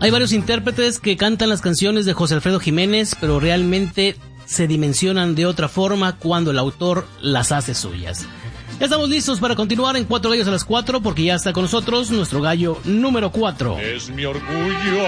Hay varios intérpretes que cantan las canciones de José Alfredo Jiménez, pero realmente se dimensionan de otra forma cuando el autor las hace suyas. Ya estamos listos para continuar en Cuatro Gallos a las 4, porque ya está con nosotros nuestro gallo número 4. Es mi orgullo